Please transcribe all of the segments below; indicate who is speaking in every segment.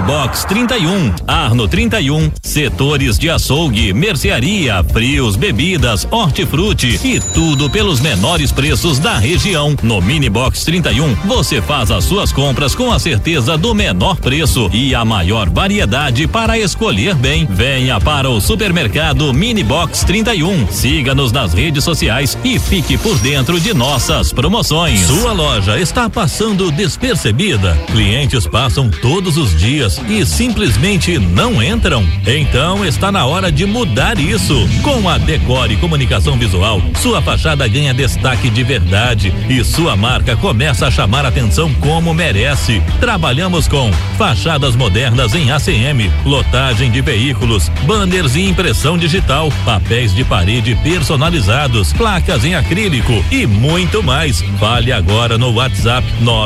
Speaker 1: Minibox 31, Arno 31, setores de açougue, mercearia, frios, bebidas, hortifruti e tudo pelos menores preços da região. No Minibox 31, você faz as suas compras com a certeza do menor preço e a maior variedade para escolher bem. Venha para o supermercado Minibox 31. Siga-nos nas redes sociais e fique por dentro de nossas promoções. Sua loja está passando despercebida? Clientes passam todos os dias e simplesmente não entram? Então está na hora de mudar isso. Com a Decore Comunicação Visual, sua fachada ganha destaque de verdade e sua marca começa a chamar atenção como merece. Trabalhamos com fachadas modernas em ACM, lotagem de veículos, banners e impressão digital, papéis de parede personalizados, placas em acrílico e muito mais. Fale agora no WhatsApp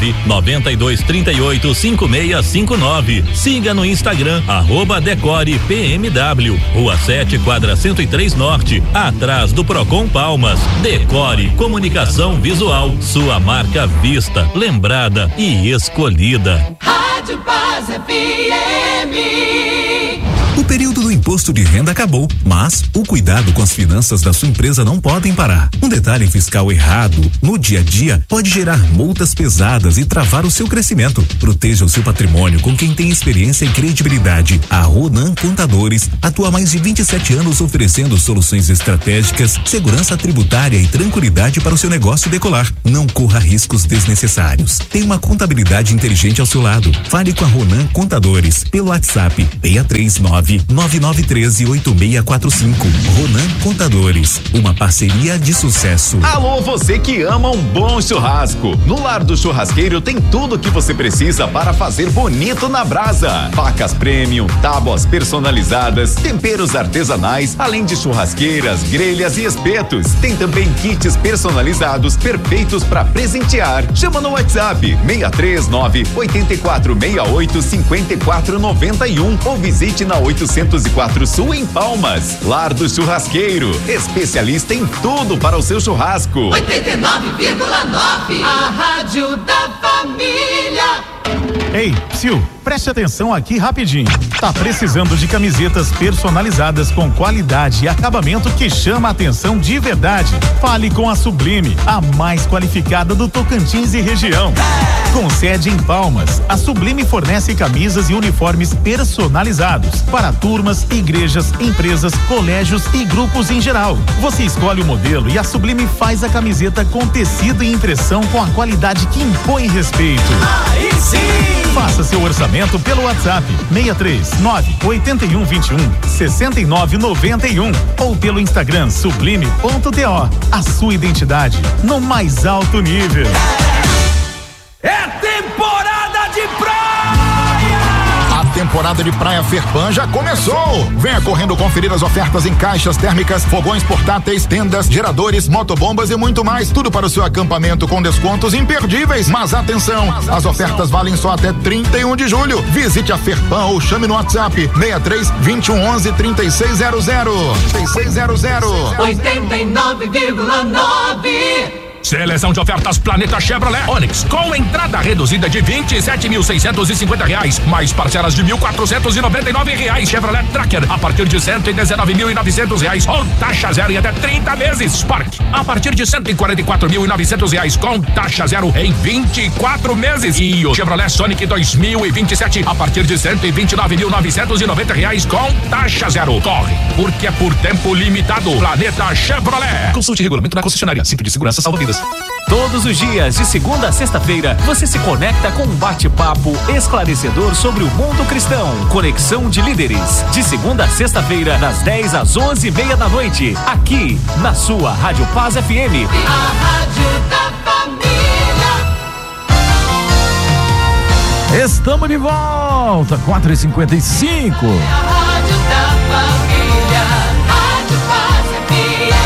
Speaker 1: 992385659. Siga no Instagram @DecorePMW, Rua 7, quadra 103 Norte, atrás do Procon Palmas. Decore Comunicação Visual, sua marca vista, lembrada e escolhida.
Speaker 2: Rádio Paz FM.
Speaker 3: O período do imposto de renda acabou, mas o cuidado com as finanças da sua empresa não podem parar. Um detalhe fiscal errado no dia a dia pode gerar multas pesadas e travar o seu crescimento. Proteja o seu patrimônio com quem tem experiência e credibilidade. A Ronan Contadores atua há mais de 27 anos oferecendo soluções estratégicas, segurança tributária e tranquilidade para o seu negócio decolar. Não corra riscos desnecessários. Tem uma contabilidade inteligente ao seu lado. Fale com a Ronan Contadores pelo WhatsApp 639-9913-8645. Ronan Contadores, uma parceria de sucesso.
Speaker 4: Alô, você que ama um bom churrasco. No Lar do Churrasqueiro tem tudo o que você precisa para fazer bonito na brasa. Facas premium, tábuas personalizadas, temperos artesanais, além de churrasqueiras, grelhas e espetos. Tem também kits personalizados perfeitos para presentear. Chama no WhatsApp 639-8468-5491 ou visite na 804 Sul em Palmas. Lar do Churrasqueiro, especialista em tudo para o seu churrasco.
Speaker 2: 89,9, a rádio da família.
Speaker 5: Ei, Sil, preste atenção aqui rapidinho. Tá precisando de camisetas personalizadas com qualidade e acabamento que chama a atenção de verdade? Fale com a Sublime, a mais qualificada do Tocantins e região. Com sede em Palmas, a Sublime fornece camisas e uniformes personalizados para turmas, igrejas, empresas, colégios e grupos em geral. Você escolhe o modelo e a Sublime faz a camiseta com tecido e impressão com a qualidade que impõe respeito.
Speaker 2: Aí sim!
Speaker 5: Faça seu orçamento pelo WhatsApp 639-8121-6991 ou pelo Instagram sublime.to. A sua identidade no mais alto nível.
Speaker 2: É temporada de praia!
Speaker 6: A temporada de Praia Ferpan já começou. Venha correndo conferir as ofertas em caixas térmicas, fogões portáteis, tendas, geradores, motobombas e muito mais. Tudo para o seu acampamento com descontos imperdíveis. Mas atenção, as ofertas valem só até 31 de julho. Visite a Ferpan ou chame no WhatsApp 63-2111-3600.
Speaker 2: 89,9.
Speaker 7: Seleção de ofertas Planeta Chevrolet Onix, com entrada reduzida de R$27.650, mais parcelas de R$1.499. Chevrolet Tracker a partir de R$119.900 ou taxa zero em até 30 meses. Spark a partir de R$144.900 com taxa zero em 24 meses. E o Chevrolet Sonic 2027 a partir de R$129.990 com taxa zero. Corre, porque é por tempo limitado. Planeta Chevrolet. Consulte regulamento na concessionária. Cinto de segurança salva vidas.
Speaker 8: Todos os dias, de segunda a sexta-feira, você se conecta com um bate-papo esclarecedor sobre o mundo cristão. Conexão de Líderes, de segunda a sexta-feira, das 10 às 11:30 da noite, aqui na sua Rádio Paz FM.
Speaker 2: A rádio da família.
Speaker 9: Estamos de volta, 4h55.
Speaker 2: A rádio da família, Rádio Paz FM.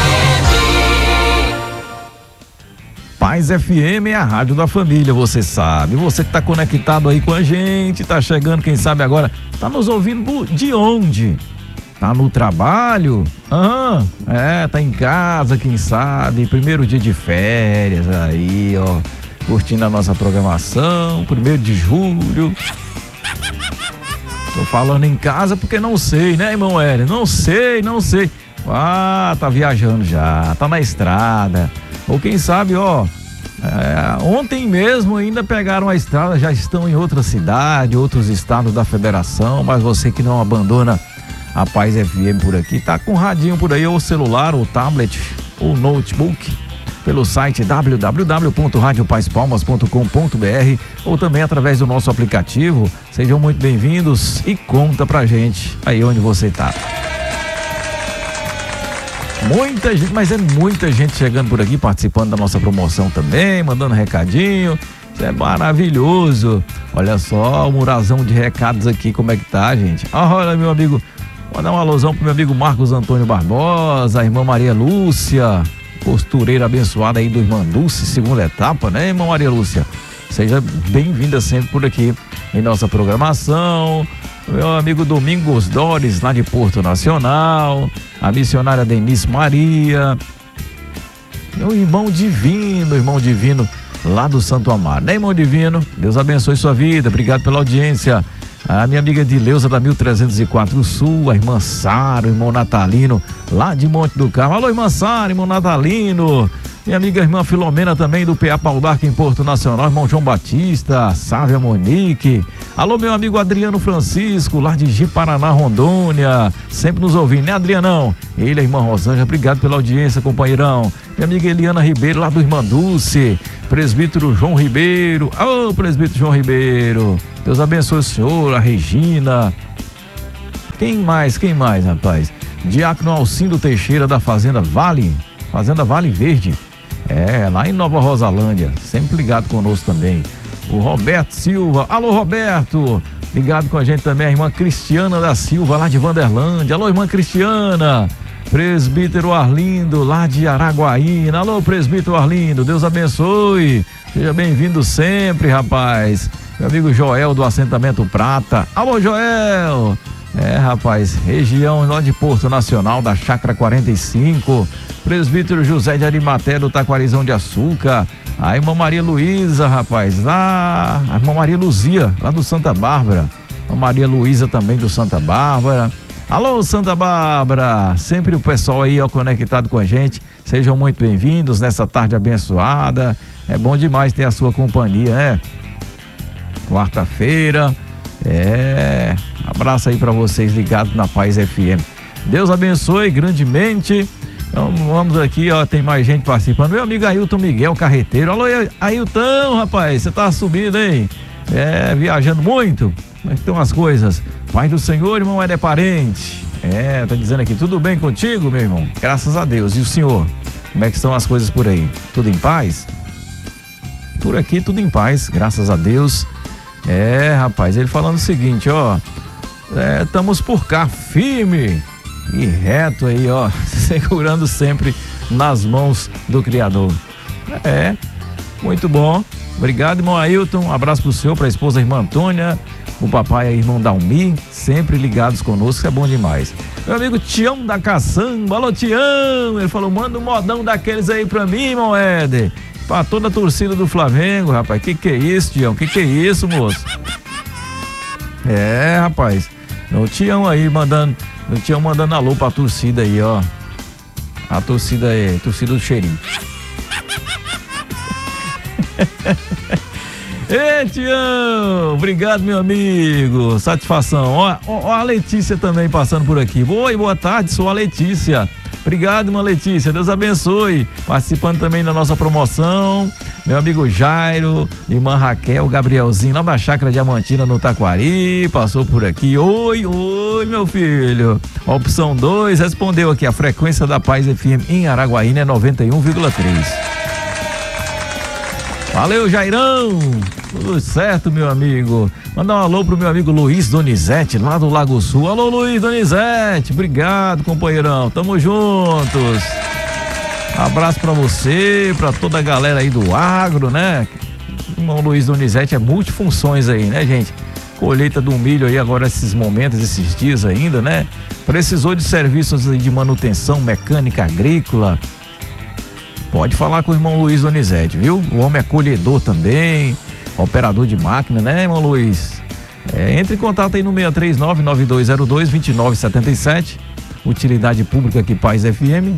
Speaker 9: Paz FM é a rádio da família, você sabe. Você que tá conectado aí com a gente, tá chegando, quem sabe agora, tá nos ouvindo de onde? Tá no trabalho? Tá em casa, quem sabe, primeiro dia de férias aí, ó, curtindo a nossa programação, 1º de julho. Tô falando em casa porque não sei, né, irmão Hélio? Não sei. Ah, tá viajando já, tá na estrada. Ou quem sabe, ó, ontem mesmo ainda pegaram a estrada, já estão em outra cidade, outros estados da federação, mas você que não abandona a Paz FM por aqui, tá com radinho por aí, ou celular, ou tablet, ou notebook, pelo site www.radiopaizpalmas.com.br ou também através do nosso aplicativo. Sejam muito bem-vindos e conta pra gente aí onde você tá. Muita gente, mas é muita gente chegando por aqui, participando da nossa promoção também, mandando recadinho. Isso é maravilhoso. Olha só o murazão de recados aqui, como é que tá, gente? Olha, meu amigo, vou dar uma alusão pro meu amigo Marcos Antônio Barbosa, a irmã Maria Lúcia, costureira abençoada aí do Irmã Dulce, segunda etapa, né, irmã Maria Lúcia? Seja bem-vinda sempre por aqui em nossa programação. Meu amigo Domingos Dores, lá de Porto Nacional, a missionária Denise Maria, meu irmão divino, lá do Santo Amaro, né, irmão divino? Deus abençoe sua vida, obrigado pela audiência. A minha amiga Dileuza da 1304 Sul, a irmã Sara, o irmão Natalino, lá de Monte do Carmo. Alô, irmã Sara, irmão Natalino. Minha amiga irmã Filomena também do PA Pau d'Arco em Porto Nacional, irmão João Batista, Sávia Monique. Alô, meu amigo Adriano Francisco, lá de Ji-Paraná, Rondônia, sempre nos ouvindo, né, Adrianão? Ele, a irmã Rosângela, obrigado pela audiência, companheirão. Minha amiga Eliana Ribeiro, lá do Irmã Dulce, presbítero João Ribeiro. Alô, presbítero João Ribeiro. Deus abençoe o senhor, a Regina. Quem mais, rapaz? Diácono Alcindo Teixeira da Fazenda Vale Verde. Lá em Nova Rosalândia, sempre ligado conosco também. O Roberto Silva, alô Roberto, ligado com a gente também, a irmã Cristiana da Silva, lá de Vanderlândia. Alô, irmã Cristiana. Presbítero Arlindo, lá de Araguaína. Alô, presbítero Arlindo, Deus abençoe, seja bem-vindo sempre, rapaz. Meu amigo Joel do Assentamento Prata. Alô, Joel. Rapaz, região lá de Porto Nacional, da Chácara 45. Presbítero José de Arimaté do Taquarizão de Açúcar. A irmã Maria Luísa, rapaz, lá, a irmã Maria Luzia, lá do Santa Bárbara. A Maria Luísa também do Santa Bárbara. Alô, Santa Bárbara, sempre o pessoal aí, ó, conectado com a gente. Sejam muito bem-vindos nessa tarde abençoada. É bom demais ter a sua companhia, né? Quarta-feira. Abraço aí pra vocês ligados na Paz FM. Deus abençoe grandemente. Então, vamos aqui, ó, tem mais gente participando. Meu amigo Ailton Miguel Carreteiro. Alô, Ailton, rapaz, você tá subindo, hein? Viajando muito. Como é que estão as coisas? Pai do Senhor, irmão, é parente. Tá dizendo aqui, tudo bem contigo, meu irmão? Graças a Deus. E o senhor? Como é que estão as coisas por aí? Tudo em paz? Por aqui, tudo em paz, graças a Deus. Rapaz, ele falando o seguinte, ó. Estamos por cá, firme e reto aí, ó. Segurando sempre nas mãos do Criador. Muito bom. Obrigado, irmão Ailton. Um abraço pro senhor, pra esposa, irmã Antônia, o papai e a irmã Dalmi, sempre ligados conosco, é bom demais. Meu amigo Tião da Caçamba, alô Tião, ele falou, manda um modão daqueles aí pra mim, irmão Éder, pra toda a torcida do Flamengo, rapaz. Que é isso, Tião? Que é isso, moço? Rapaz, o Tião aí mandando alô pra torcida aí, ó. A torcida torcida do Cheirinho. Ei, Tião, obrigado, meu amigo, satisfação. Ó, a Letícia também passando por aqui. Oi, boa tarde, sou a Letícia. Obrigado, irmã Letícia, Deus abençoe. Participando também da nossa promoção, meu amigo Jairo, irmã Raquel, Gabrielzinho, lá da Chácara Diamantina no Taquari, passou por aqui. Oi, meu filho. A opção 2 respondeu aqui, a frequência da Paz FM em Araguaína é 91,3. Valeu, Jairão. Tudo certo, meu amigo. Mandar um alô pro meu amigo Luiz Donizete, lá do Lago Sul. Alô, Luiz Donizete. Obrigado, companheirão. Tamo juntos. Abraço pra você, pra toda a galera aí do agro, né? O irmão Luiz Donizete é multifunções aí, né, gente? Colheita do milho aí agora, esses momentos, esses dias ainda, né? Precisou de serviços de manutenção mecânica agrícola. Pode falar com o irmão Luiz Donizete, viu? O homem é colhedor também, operador de máquina, né, irmão Luiz? Entre em contato aí no 639-9202-2977. Utilidade Pública aqui Paz FM,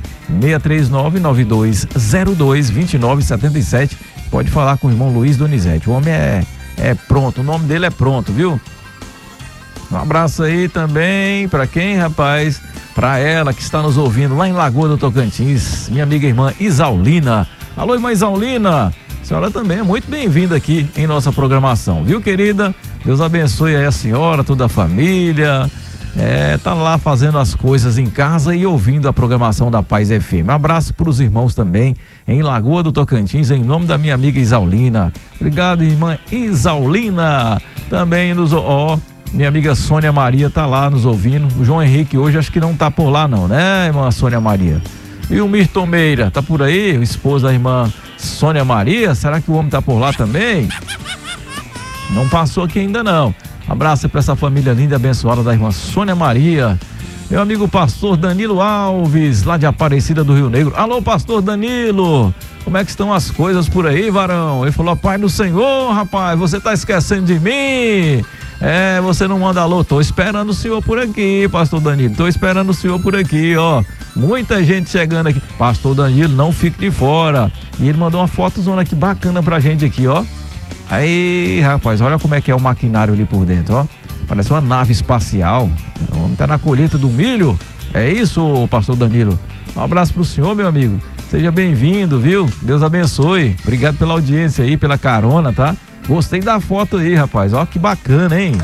Speaker 9: 639-9202-2977. Pode falar com o irmão Luiz Donizete. O homem é pronto, o nome dele é pronto, viu? Um abraço aí também para quem, rapaz? Para ela que está nos ouvindo lá em Lagoa do Tocantins, minha amiga irmã Isaulina. Alô, irmã Isaulina, a senhora também é muito bem-vinda aqui em nossa programação, viu, querida? Deus abençoe aí a senhora, toda a família. Tá lá fazendo as coisas em casa e ouvindo a programação da Paz FM. Um abraço para os irmãos também em Lagoa do Tocantins, em nome da minha amiga Isaulina. Obrigado, irmã Isaulina. Também minha amiga Sônia Maria tá lá nos ouvindo. O João Henrique hoje acho que não tá por lá não, né, irmã Sônia Maria? E o Mirton Meira, tá por aí? O esposo da irmã Sônia Maria, será que o homem tá por lá também? Não passou aqui ainda não. Abraço para essa família linda e abençoada da irmã Sônia Maria. Meu amigo pastor Danilo Alves, lá de Aparecida do Rio Negro. Alô, pastor Danilo, como é que estão as coisas por aí, varão? Ele falou, Pai do Senhor, rapaz, você tá esquecendo de mim? Você não manda alô, tô esperando o senhor por aqui, pastor Danilo, tô esperando o senhor por aqui, ó. Muita gente chegando aqui. Pastor Danilo, não fique de fora. E ele mandou uma fotozona aqui bacana pra gente aqui, ó. Aí, rapaz, olha como é que é o maquinário ali por dentro, ó. Parece uma nave espacial. O homem tá na colheita do milho. É isso, pastor Danilo. Um abraço pro senhor, meu amigo. Seja bem-vindo, viu? Deus abençoe. Obrigado pela audiência aí, pela carona, tá? Gostei da foto aí, rapaz. Ó, que bacana, hein?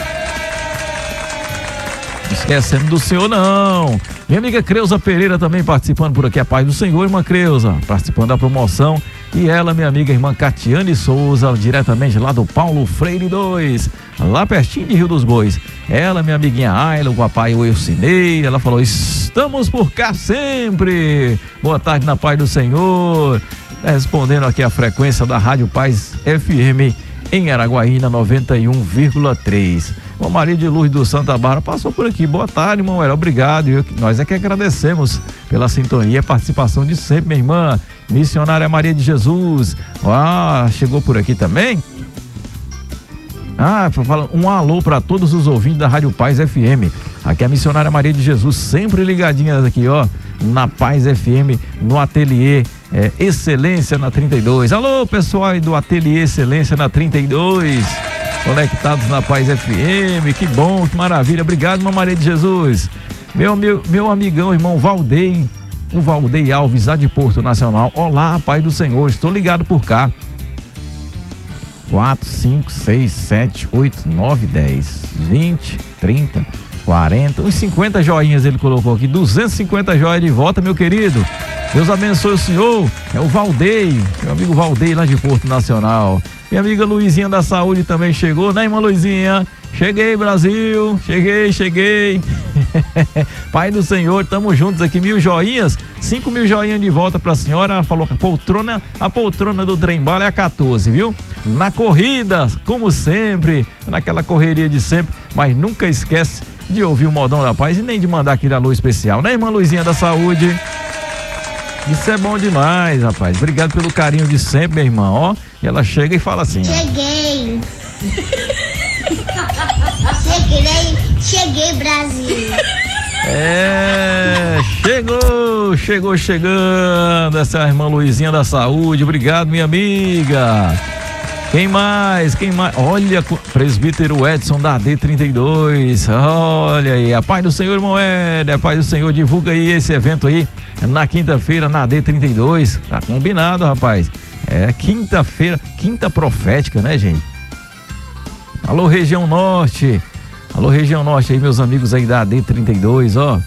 Speaker 9: Não esquecendo do senhor, não. Minha amiga Creuza Pereira também participando por aqui. A paz do Senhor, irmã Creuza, participando da promoção. E ela, minha amiga irmã Catiane Souza, diretamente lá do Paulo Freire 2, lá pertinho de Rio dos Bois. Ela, minha amiguinha Ayla, o papai Wilcinei, ela falou, estamos por cá sempre. Boa tarde na paz do Senhor. Respondendo aqui a frequência da Rádio Paz FM em Araguaína 91,3. Bom, Maria de Luz do Santa Bárbara passou por aqui. Boa tarde, irmão. Obrigado. Nós é que agradecemos pela sintonia e participação de sempre, minha irmã. Missionária Maria de Jesus. Chegou por aqui também. Um alô para todos os ouvintes da Rádio Paz FM. Aqui é a missionária Maria de Jesus, sempre ligadinhas aqui, ó, na Paz FM, no ateliê Excelência na 32. Alô, pessoal do ateliê Excelência na 32, conectados na Paz FM. Que bom, que maravilha. Obrigado, irmã Maria de Jesus. Meu amigão, irmão Valdei, o Valdei Alves, lá de Porto Nacional. Olá, Pai do Senhor, estou ligado por cá. 4, 5, 6, 7, 8, 9, 10, 20, 30, 40, uns 50 joinhas ele colocou aqui, 250 joias de volta, meu querido. Deus abençoe o senhor. É o Valdei, meu amigo Valdei, lá de Porto Nacional. Minha amiga Luizinha da Saúde também chegou, né, irmã Luizinha? Cheguei, Brasil, cheguei. Pai do Senhor, estamos juntos aqui, 1000 joinhas, 5.000 joinhas de volta pra senhora. Ela falou que a poltrona do trem-bala é a 14, viu? Na corrida, como sempre, naquela correria de sempre, mas nunca esquece de ouvir o Modão da Paz e nem de mandar aquele alô especial, né, irmã Luizinha da Saúde? Isso é bom demais, rapaz. Obrigado pelo carinho de sempre, minha irmã, ó. E ela chega e fala assim,
Speaker 10: Cheguei. Cheguei, Brasil.
Speaker 9: Chegando essa é a irmã Luizinha da Saúde. Obrigado, minha amiga. Quem mais? Olha, presbítero Edson da AD32. Olha aí, a paz do Senhor, irmão Éder, a paz do Senhor, divulga aí esse evento aí na quinta-feira na AD32. Tá combinado, rapaz. Quinta-feira, quinta profética, né, gente? Alô, região norte aí, meus amigos aí da AD32, ó.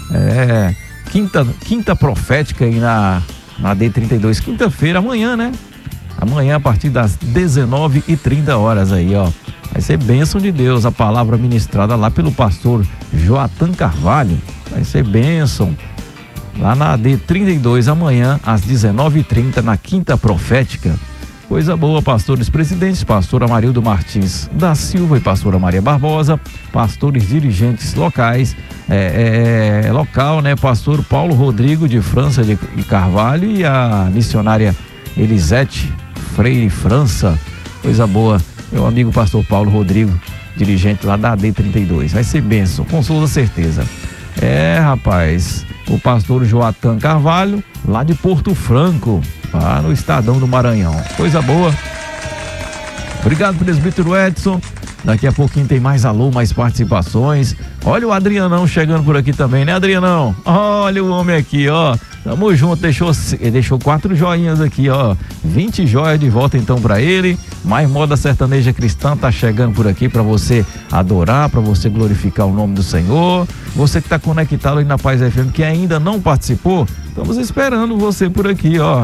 Speaker 9: Quinta profética aí na AD32, quinta-feira, amanhã, né? Amanhã a partir das 19h30 aí, ó. Vai ser bênção de Deus, a palavra ministrada lá pelo pastor Joatan Carvalho. Vai ser bênção lá na AD32 amanhã às 19h30 na quinta profética. Coisa boa, pastores presidentes, pastor Amarildo Martins da Silva e pastora Maria Barbosa, pastores dirigentes locais, local, né? Pastor Paulo Rodrigo de França de Carvalho e a missionária Elisete Freire França. Coisa boa, meu amigo pastor Paulo Rodrigo dirigente lá da AD32. Vai ser bênção, com toda certeza. Rapaz, o pastor Joatan Carvalho, lá de Porto Franco, lá no Estadão do Maranhão. Coisa boa. Obrigado, presbítero Edson. Daqui a pouquinho tem mais alô, mais participações. Olha o Adrianão chegando por aqui também, né, Adrianão? Olha o homem aqui, ó. Tamo junto, deixou 4 joinhas aqui, ó. 20 joias de volta então pra ele. Mais Moda Sertaneja Cristã tá chegando por aqui pra você adorar, pra você glorificar o nome do Senhor. Você que tá conectado aí na Paz FM, que ainda não participou, estamos esperando você por aqui, ó.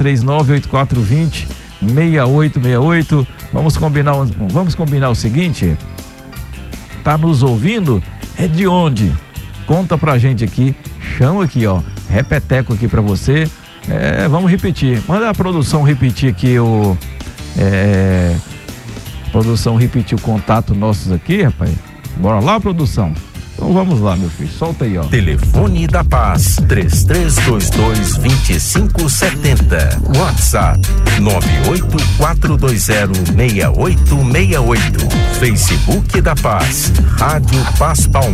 Speaker 9: 639-8420-6868. Vamos combinar o seguinte. Tá nos ouvindo? É de onde? Conta pra gente aqui. Chama aqui, ó. Repeteco aqui pra você. Vamos repetir. Manda a produção repetir aqui produção repetir o contato nossos aqui, rapaz. Bora lá, produção. Então vamos lá, meu filho. Solta aí, ó.
Speaker 10: Telefone da Paz, 3322-2570. WhatsApp, 984206868. Facebook da Paz, Rádio Paz Palm.